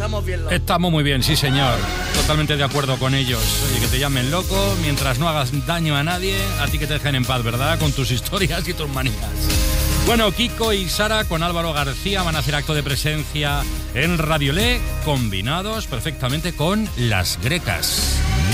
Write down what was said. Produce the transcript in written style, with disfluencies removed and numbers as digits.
estamos bien locos. Estamos muy bien, sí señor. Totalmente de acuerdo con ellos. Oye, que te llamen loco mientras no hagas daño a nadie, a ti que te dejen en paz, ¿verdad? Con tus historias y tus manías. Bueno, Kiko y Sara con Álvaro García van a hacer acto de presencia en Radiolé, combinados perfectamente con Las Grecas.